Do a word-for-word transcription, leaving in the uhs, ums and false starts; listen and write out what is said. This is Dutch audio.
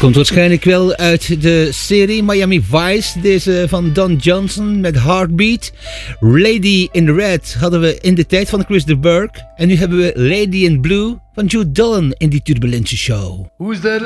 Komt waarschijnlijk wel uit de serie Miami Vice. Deze van Don Johnson met Heartbeat. Lady in Red hadden we in de tijd van Chris de Burgh. En nu hebben we Lady in Blue van Jude Dolan in die Turbulence Show. Who's that